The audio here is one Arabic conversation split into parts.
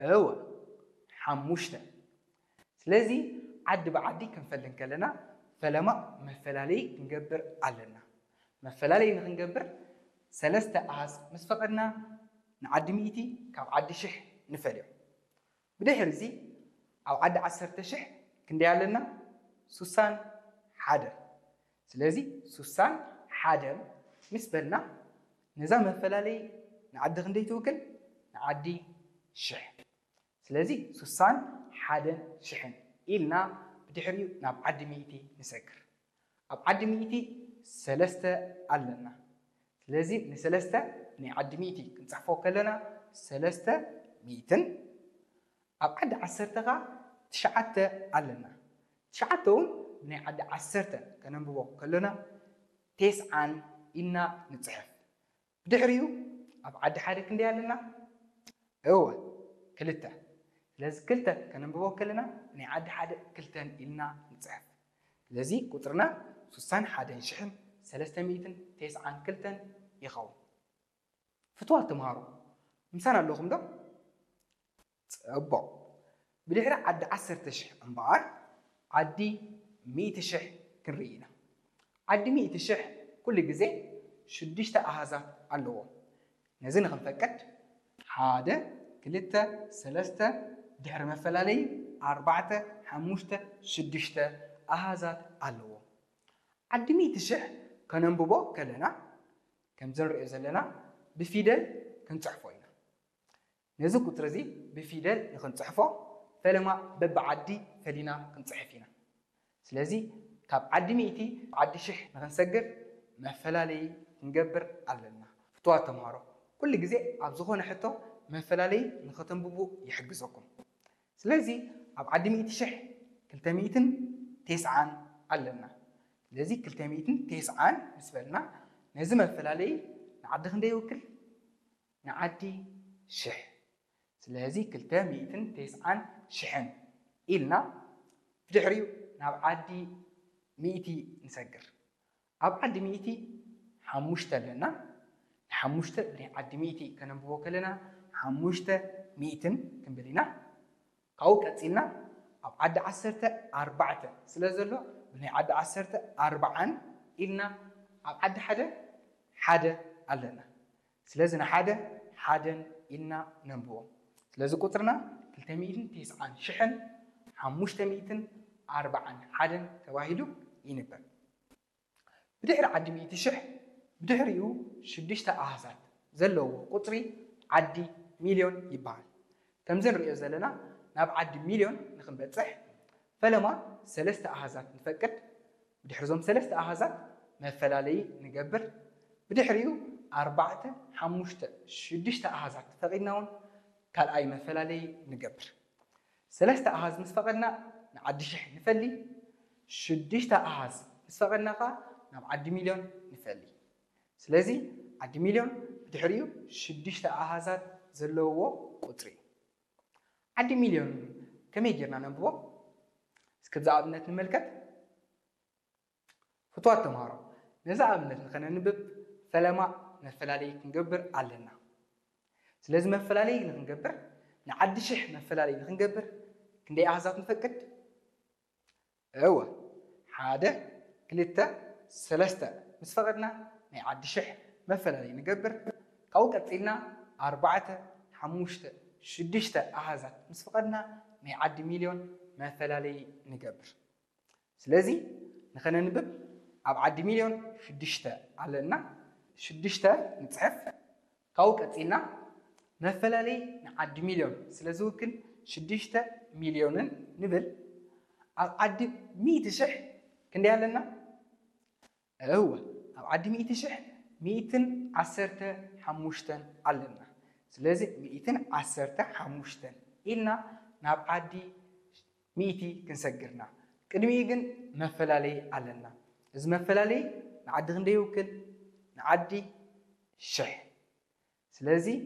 أو حموشته سلازي عد بعدي كنفلن كلنا فلما مفلالي نجبر علنا مفلالي نجبر سلسته أحس مسفقدنا نعد ميتي كاب عد شح نفليو بدحر زي أو عد عسرت شح كندي علنا سوسان حدا سلازي سوسان حدا مسبلنا نظام مفلالي نعد غندي توكل نعدي شح سلازي سوسان حدا شحن إلنا بدحريو ناب عد ميتي نسكر أب عد ميتي سلسته علنا سلازي نسلسته نعد ميتي كنصحفو كلنا سلسته ميتن أب عد عسرتها تشعته علنا تشعتون نعد عسرته كننبو كلنا تسعان إلنا نصحف بدحريو أب عد حدا كندي علنا هو كلته لازم كلتا كننبو كلنا نعد حدا كلتن إلنا نصحف لذي قطرنا سوسان حدا شحن 309 كلتن يخو فتوى تمهارو مسانا لكم ده أبو بدحر عد 10 شح انبار عدي 100 شح كنرينا عدي 100 شح كل جزء شدشت أهزا اللو نزين غنفكت حدا كلتا سلسته دحر مفلالي 4 5 6 أهزات اللو عد 100 شح كننبو كلنا كم زنرئ زلنا بفيدل كنصحفوينا نزو قطرزي بفيدل نكنصحفو فلما ببعدي فلينا كنصحفينا سلازي كاب عد 100 عد شح نكنسجر مفلالي نجبر علنا فتوى تمهارو كل جزء أبزخون حتى مفلالي نختنبو يحجزكم سلازي أب عد 100 شح كلتا 109 علنا لذي كلتا 109 بالنسبة لنا نزم مفلالي نعد خندي وكل نعدي شح سلازي كلتا 109 شحن إلنا بدحريو نعدي 100 نسجر أب عد 100 حموشته لنا حموشته نعدي 100 كنبو كلنا حموشته 100 كنبلينا قاو كتسيلنا أب عد 4 سلازلو بني عد 4 إلنا أب عد حدا علنا سلازنا حدا إلنا نبوه سلاز قطرنا 309 شحن 504 حدا تواهدو ينبر بدحر عد 100 شح بدحريو 6 أهزات زلو قطري عدي مليون يبال كم رئيو زلنا ناب عدي مليون نخنبتصح فلما 3 أهزات نفكت بدحرزهم 3 أهزات مفلالي نجبر بدحريو 4 5 6 أهزات فقدناون قال أي مفلالي نجبر 3 أهز مسفقدنا نعدي شح نفلي 6 أهز مسفقدنا ناب عدي مليون نفلي سلازي عدي مليون بدحريو 6 أهزات زلوو قطري عدي مليون كم يجرنا نبوه سكذا أبنت الملكة فتوات تمهارو نزا أبنت نخنا نبب فلما نفلالي نجبر علنا سلازم نفلالي نجبر نعدي شح نفلالي نجبر كندي أهزات نفكت هو حدا كلتا 3 مسفقدنا نعدي شح مفلالي نجبر قاو كتسيلنا 4 5 6 أهزات مسفقدنا نعدي مليون مفلالي نجبر سلازي نخنا نبب أب عدي مليون 6 علنا 6 نتصحف قاو كتسيلنا مفلالي نعدي مليون سلازي وكل 6 مليون نبل أب عدي 100 شح كندي علنا هو أب عدي 100 شح 115 علنا سلازي 115 إلنا ناب عدي 100 كنسجرنا كدمي جن مفلالي علنا إذا مفلالي نعدي غندي وكل نعدي شح سلازي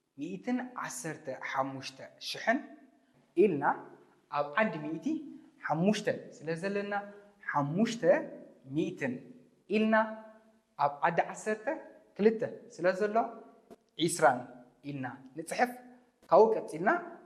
115 شحن إلنا أب عدي 100 حموشتن سلازي لنا حموشتن 100 إلنا أب عدي 10 كلته سلازي له 20 إلنا نتصحف كاو كتسيلنا